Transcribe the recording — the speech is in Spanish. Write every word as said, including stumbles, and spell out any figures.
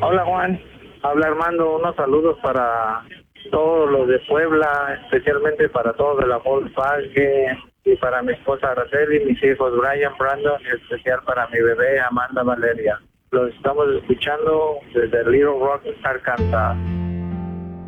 Hola Juan, habla Armando, unos saludos para todos los de Puebla, especialmente para todos de la Volkswagen y para mi esposa Araceli, mis hijos Brian, Brandon y especial para mi bebé Amanda Valeria. Los estamos escuchando desde Little Rock, Arkansas.